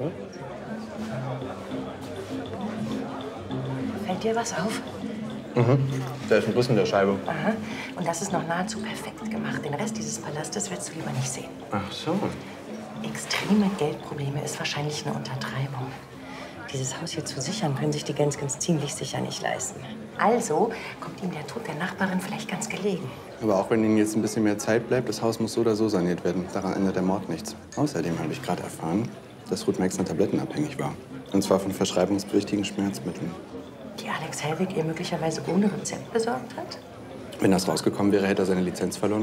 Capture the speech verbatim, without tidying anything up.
Hm? Fällt dir was auf? Mhm. Da ist ein Riss in der Scheibe. Aha. Und das ist noch nahezu perfekt gemacht. Den Rest dieses Palastes willst du lieber nicht sehen. Ach so. Extreme Geldprobleme ist wahrscheinlich eine Untertreibung. Dieses Haus hier zu sichern, können sich die Genskens ziemlich sicher nicht leisten. Also kommt ihm der Tod der Nachbarin vielleicht ganz gelegen. Aber auch wenn Ihnen jetzt ein bisschen mehr Zeit bleibt, das Haus muss so oder so saniert werden. Daran ändert der Mord nichts. Außerdem habe ich gerade erfahren, dass Ruth Maxner tablettenabhängig war. Und zwar von verschreibungspflichtigen Schmerzmitteln. Die Alex Hellwig ihr möglicherweise ohne Rezept besorgt hat? Wenn das rausgekommen wäre, hätte er seine Lizenz verloren.